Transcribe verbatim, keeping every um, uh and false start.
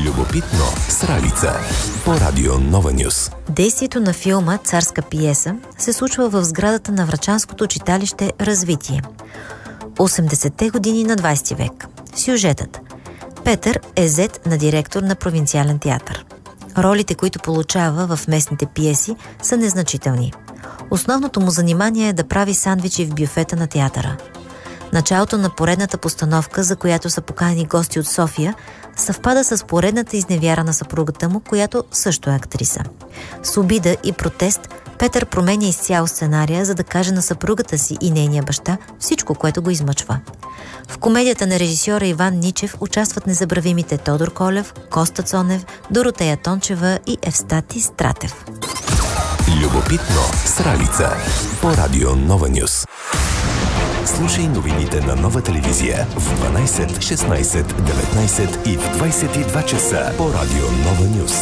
Любопитно с Ралица по радио Нова Нюс. Действието на филма «Царска пиеса» се случва в сградата на врачанското читалище «Развитие». осемдесетте години на двайсети век. Сюжетът. Петър е зет на директор на провинциален театър. Ролите, които получава в местните пиеси, са незначителни. Основното му занимание е да прави сандвичи в бюфета на театъра. Началото на поредната постановка, за която са поканени гости от София, съвпада с поредната изневяра на съпругата му, която също е актриса. С обида и протест Петър променя изцяло сценария, за да каже на съпругата си и нейния баща всичко, което го измъчва. В комедията на режисьора Иван Ничев участват незабравимите Тодор Колев, Коста Цонев, Доротея Тончева и Евстати Стратев. Любопитно с Ралица по радио Нова Нюс. Слушай новините на Нова телевизия в дванайсет, шестнайсет, деветнайсет и в двайсет и два часа по радио Нова Нюс.